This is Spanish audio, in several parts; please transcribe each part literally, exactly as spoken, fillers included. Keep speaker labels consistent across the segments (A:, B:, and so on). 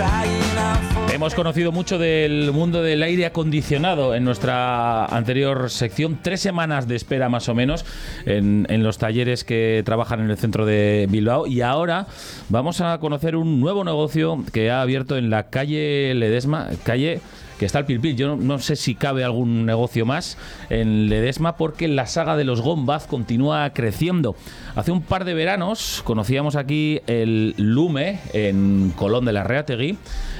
A: Hemos conocido mucho del mundo del aire acondicionado en nuestra anterior sección. Tres semanas de espera más o menos en, en los talleres que trabajan en el centro de Bilbao. Y ahora vamos a conocer un nuevo negocio que ha abierto en la calle Ledesma, calle que está al Pil Pil. Yo no, no sé si cabe algún negocio más en Ledesma, porque la saga de los Gombaz continúa creciendo. Hace un par de veranos conocíamos aquí el Lume en Colón de la Reategui.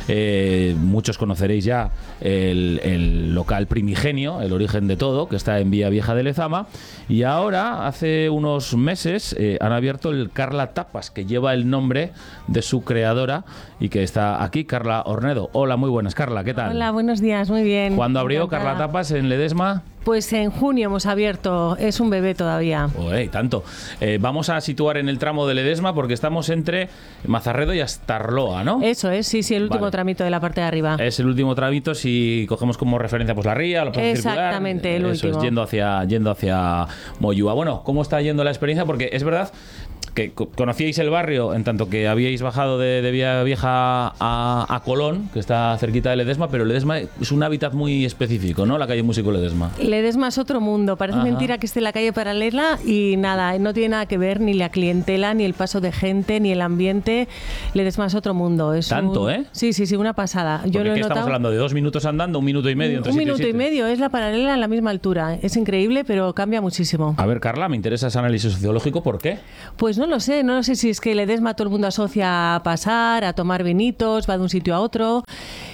A: Eh, muchos conoceréis ya el, el local Primigenio, el origen de todo, que está en Vía Vieja de Lezama. Y ahora, hace unos meses, eh, han abierto el Carla Tapas, que lleva el nombre de su creadora y que está aquí, Carla Ornedo. Hola, muy buenas, Carla, ¿qué tal?
B: Hola, buenos días, muy bien.
A: ¿Cuándo abrió
B: Encantada.
A: Carla Tapas en Ledesma?
B: Pues en junio hemos abierto, es un bebé todavía.
A: Uy, tanto. Eh, vamos a situar en el tramo de Ledesma porque estamos entre Mazarredo y Astarloa, ¿no?
B: Eso es, sí, sí, el último
A: Vale.
B: tramito de la parte de arriba.
A: Es el último tramito si cogemos como referencia pues la ría, la plaza circular.
B: Exactamente, el
A: Eso
B: último.
A: es, yendo hacia, yendo hacia Moyúa. Bueno, ¿cómo está yendo la experiencia? Porque es verdad que co- conocíais el barrio en tanto que habíais bajado de, de Vía Vieja a, a Colón, que está cerquita de Ledesma, pero Ledesma es un hábitat muy específico, ¿no? La calle Músico Ledesma.
B: Ledesma es otro mundo, parece
A: Ajá.
B: mentira que esté en la calle paralela y nada, no tiene nada que ver ni la clientela, ni el paso de gente, ni el ambiente. Ledesma es otro mundo. Es
A: Tanto,
B: un...
A: ¿eh?
B: Sí, sí, sí, una pasada. Yo
A: Porque
B: lo he
A: ¿qué estamos
B: notado.
A: hablando? ¿De dos minutos andando? ¿Un minuto y medio? Entre
B: Un
A: siete
B: minuto y
A: siete?
B: medio, es la paralela a la misma altura. Es increíble, pero cambia muchísimo.
A: A ver, Carla, me interesa ese análisis sociológico. ¿Por qué?
B: Pues no lo sé, no lo sé si es que Ledesma todo el mundo asocia a pasar, a tomar vinitos, va de un sitio a otro.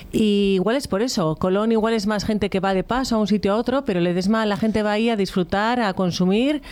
B: Y igual es por eso. Colón igual es más gente que va de paso a un sitio a otro, pero Ledesma la gente va ahí a disfrutar, a consumir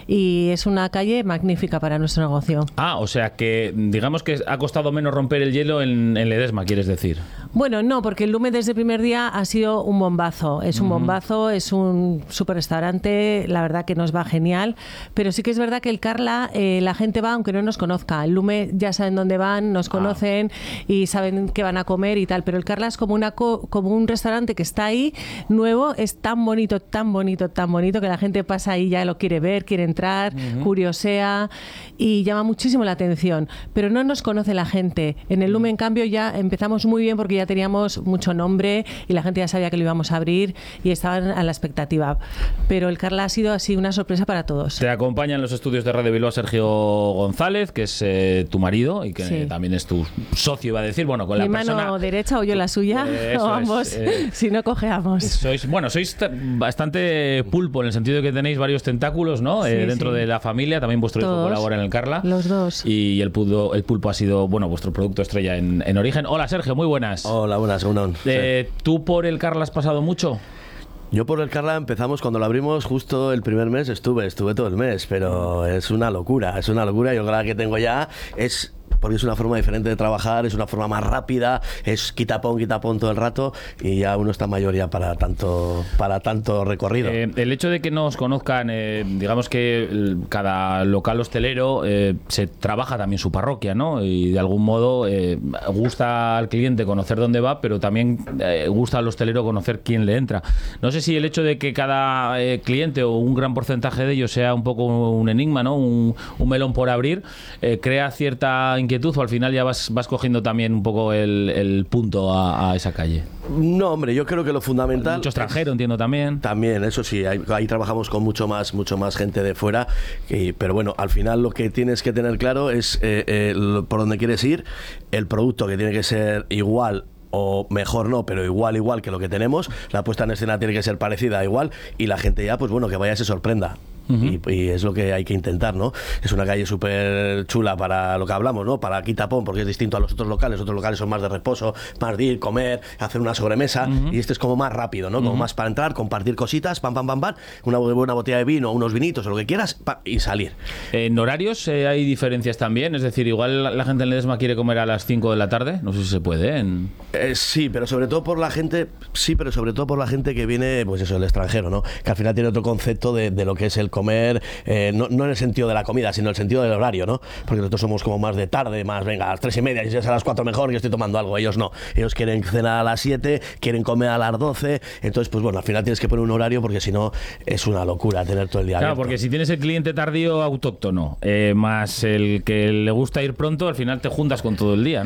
B: y es una calle magnífica para nuestro negocio.
A: Ah, o sea que digamos que ha costado menos romper el hielo en, en Ledesma, quieres decir.
B: Bueno, no, porque el Lume desde el primer día ha sido un bombazo. Es un
A: Ujú.
B: bombazo, es un super restaurante, la verdad que nos va genial. Pero sí que es verdad que el Carla, eh, la gente va aunque no nos conozca. El Lume ya saben dónde van, nos conocen y saben qué van a comer y tal. Pero el Carla es como, una co- como un restaurante que está ahí, nuevo, es tan bonito, tan bonito, tan bonito que la gente pasa ahí, ya lo quiere ver, quiere entrar,
A: Ujú.
B: curiosea y llama muchísimo la atención. Pero no nos conoce la gente. En el Lume, en cambio, ya empezamos muy bien porque ya teníamos mucho nombre y la gente ya sabía que lo íbamos a abrir y estaban a la expectativa. Pero el Carla ha sido así una sorpresa para todos.
A: Te acompaña en los estudios de Radio Bilbao Sergio González, que es eh, tu marido y que
B: Sí.
A: también es tu socio, iba a decir, bueno, con
B: Mi
A: la
B: mano
A: persona...
B: derecha o yo la suya,
A: Eh, eso
B: o
A: es,
B: ambos,
A: eh.
B: si no cojeamos.
A: Sois, bueno, sois t- bastante pulpo en el sentido de que tenéis varios tentáculos, ¿no?
B: Sí,
A: Eh, dentro
B: sí.
A: de la familia, también vuestro hijo
B: Todos.
A: colabora en el Carla.
B: Los dos.
A: Y el pulpo, el pulpo ha sido, bueno, vuestro producto estrella en, en origen. Hola, Sergio, muy buenas.
C: Hola, buenas, Unón.
A: Eh, ¿Tú por el Carla has pasado mucho?
C: Yo por el Carla empezamos cuando lo abrimos, justo el primer mes estuve, estuve todo el mes, pero es una locura, es una locura. Yo la que tengo ya es... porque es una forma diferente de trabajar, es una forma más rápida, es quitapón, quitapón todo el rato y ya uno está mayor ya para tanto, para tanto recorrido.
A: Eh, el hecho de que nos conozcan, eh, digamos que el- cada local hostelero eh, se trabaja también su parroquia, ¿no? Y de algún modo eh, gusta al cliente conocer dónde va, pero también eh, gusta al hostelero conocer quién le entra. No sé si el hecho de que cada eh, cliente o un gran porcentaje de ellos sea un poco un enigma, ¿no? Un, un melón por abrir, eh, crea cierta inquietud o al final ya vas, vas cogiendo también un poco el, el punto a, a esa calle.
C: No, hombre, yo creo que lo fundamental...
A: Mucho extranjero, entiendo también.
C: También, eso sí, ahí, ahí trabajamos con mucho más, mucho más gente de fuera, y- pero bueno, al final lo que tienes que tener claro es eh, eh, lo- por dónde quieres ir, el producto que tiene que ser igual o mejor no, pero igual, igual que lo que tenemos, la puesta en escena tiene que ser parecida, igual, y la gente ya, pues bueno, que vaya y se sorprenda.
A: Uh-huh.
C: y, y es lo que hay que intentar, ¿no? Es una calle súper chula para lo que hablamos, ¿no? Para quitapón, porque es distinto a los otros locales. Otros locales son más de reposo, más de ir, comer, hacer una sobremesa,
A: Uh-huh.
C: y este es como más rápido, ¿no? Como
A: Uh-huh.
C: más para entrar, compartir cositas, pam, pam, pam, pam, una buena botella de vino, unos vinitos o lo que quieras, pa, y salir.
A: ¿En horarios eh, hay diferencias también? Es decir, igual la, la gente en Ledesma quiere comer a las cinco de la tarde. No sé si se puede. ¿eh? En...
C: Eh, sí, pero sobre todo por la gente, sí, pero sobre todo por la gente que viene, pues eso, del extranjero, ¿no? Que al final tiene otro concepto de, de lo que es el comer, eh, no, no en el sentido de la comida, sino en el sentido del horario, ¿no? Porque nosotros somos como más de tarde, más, venga, a las tres y media, y si es a las cuatro mejor, que estoy tomando algo. Ellos no. Ellos quieren cenar a las siete, quieren comer a las doce. Entonces, pues bueno, al final tienes que poner un horario porque si no es una locura tener todo el día
A: Claro,
C: abierto.
A: porque si tienes el cliente tardío autóctono, eh, más el que le gusta ir pronto, al final te juntas con todo el día, ¿no?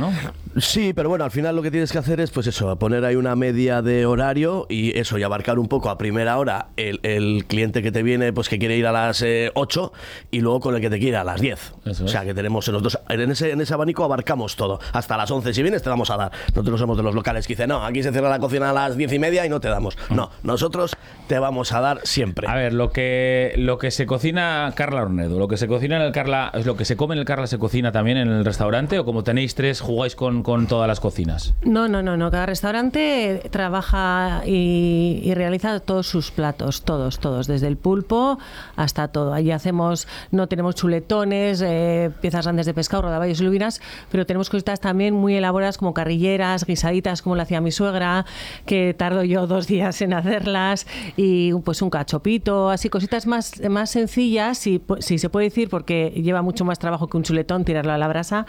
C: Sí, pero bueno, al final lo que tienes que hacer es, pues eso, poner ahí una media de horario y eso, y abarcar un poco a primera hora el, el cliente que te viene, pues que quiere ir a las eh, ocho y luego con el que te quiere ir a las diez. Eso o sea, es. que tenemos nosotros, en ese, en ese abanico abarcamos todo. Hasta las once, si vienes, te vamos a dar. Nosotros no somos de los locales que dicen, no, aquí se cierra la cocina a las diez y media y no te damos. No, nosotros te vamos a dar siempre.
A: A ver, lo que, lo que se cocina Carla Ornedo, lo que se cocina en el Carla, lo que se come en el Carla, ¿se cocina también en el restaurante? ¿O como tenéis tres, jugáis con con todas las cocinas?
B: No, no, no, no. Cada restaurante trabaja y, y realiza todos sus platos, todos, todos, desde el pulpo hasta todo. Allí hacemos, no tenemos chuletones, eh, piezas grandes de pescado, rodaballos y lubinas, pero tenemos cositas también muy elaboradas como carrilleras, guisaditas, como la hacía mi suegra, que tardo yo dos días en hacerlas, y pues un cachopito, así cositas más, más sencillas, si, si se puede decir, porque lleva mucho más trabajo que un chuletón tirarlo a la brasa,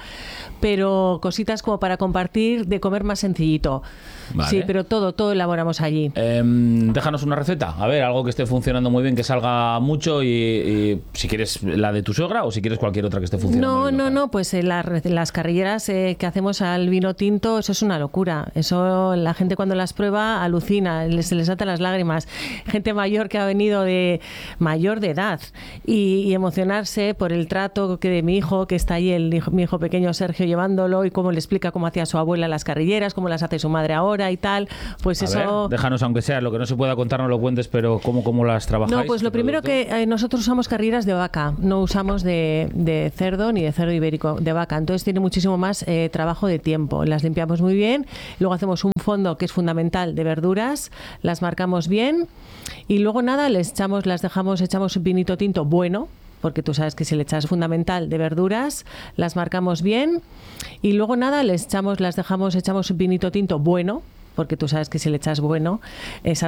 B: pero cositas como para compartir, de comer más sencillito. Vale. Sí, pero todo, todo elaboramos allí.
A: Eh, déjanos una receta, a ver, algo que esté funcionando muy bien, que salga mucho, y, y si quieres la de tu suegra o si quieres cualquier otra que esté funcionando.
B: No, no, no, pues eh, la, las carrilleras eh, que hacemos al vino tinto, eso es una locura. Eso la gente cuando las prueba alucina, les, se les saltan las lágrimas. Gente mayor que ha venido de mayor de edad y, y emocionarse por el trato que de mi hijo, que está ahí, el hijo, mi hijo pequeño Sergio llevándolo, y cómo le explica cómo hacía su abuela las carrilleras, cómo las hace su madre ahora y tal, pues
A: a
B: eso...
A: Ver, déjanos, aunque sea lo que no se pueda contar, no lo cuentes, pero ¿cómo, cómo las trabajáis?
B: No, pues lo primero que eh, nosotros usamos carrilleras de vaca, no usamos de, de cerdo ni de cerdo ibérico, de vaca, entonces tiene muchísimo más eh, trabajo de tiempo. Las limpiamos muy bien, luego hacemos un fondo que es fundamental de verduras, las marcamos bien y luego nada, les echamos, las dejamos, echamos un vinito tinto bueno, porque tú sabes que si le echas fundamental de verduras, las marcamos bien y luego nada, les echamos, las dejamos, echamos un vinito tinto bueno, porque tú sabes que si le echas bueno, esa